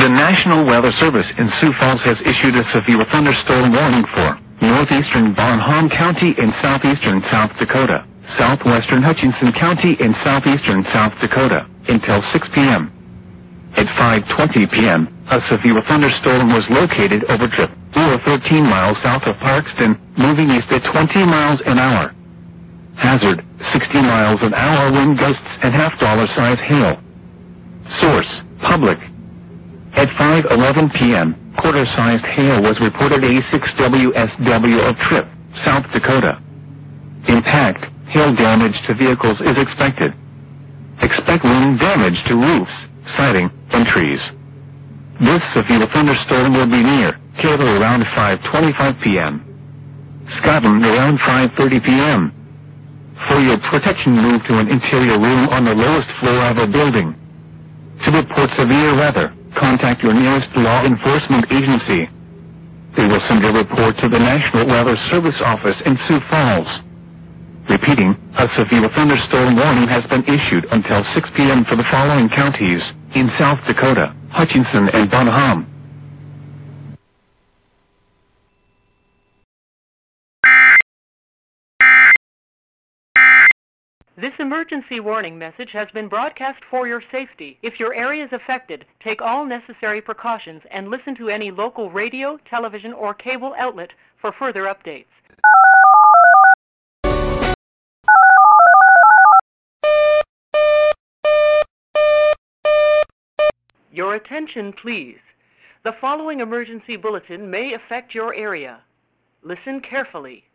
The National Weather Service in Sioux Falls has issued a severe thunderstorm warning for northeastern Bonham County in southeastern South Dakota, southwestern Hutchinson County in southeastern South Dakota, until 6 p.m. At 5:20 p.m., a severe thunderstorm was located over Trip, or 13 miles south of Parkston, moving east at 20 miles an hour. Hazard, 60 miles an hour wind gusts and half-dollar-size hail. Source, public. At 5:11 p.m., quarter-sized hail was reported at 6 WSW of Trip, South Dakota. Impact, hail damage to vehicles is expected. Expect wind damage to roofs, siding, and trees. This severe thunderstorm will be near Cairo around 5:25 p.m. Scotland around 5:30 p.m. For your protection, move to an interior room on the lowest floor of a building. To report severe weather, contact your nearest law enforcement agency. They will send a report to the National Weather Service office in Sioux Falls. Repeating, a severe thunderstorm warning has been issued until 6 p.m. for the following counties in South Dakota, Hutchinson and Bonham. This emergency warning message has been broadcast for your safety. If your area is affected, take all necessary precautions and listen to any local radio, television, or cable outlet for further updates. Your attention, please. The following emergency bulletin may affect your area. Listen carefully.